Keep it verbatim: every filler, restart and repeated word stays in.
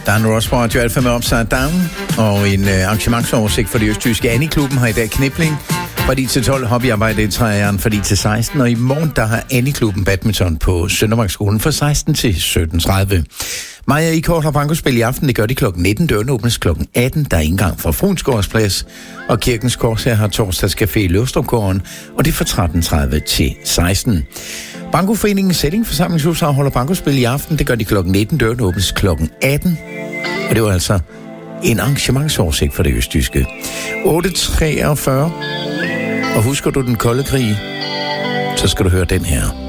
Dan Ross på Radio Alfa med Upside Down, og en uh, arrangementsoversigt for det østtyske Annie-klubben har i dag knipling fra ni til tolv, hobbyarbejde i træerne fra ni til seksten, og i morgen der har Annie-klubben badminton på Søndermarksskolen fra seksten til sytten tredive. Maja i Kort har bankospil i aften, det gør de klokken nitten, døren åbnes klokken atten, der er indgang fra Fruensgårds Plads, og Kirkens Kors her har torsdagscafé i Løvstrupgården, og det er fra tretten tredive til seksten. Bankoforeningen Sætting Forsamlingshus holder bankospil i aften, det gør de klokken nitten, døren åbnes klokken atten, og det var altså en arrangementsoversigt for det østtyske. otte treogfyrre, og husker du den kolde krig, så skal du høre den her.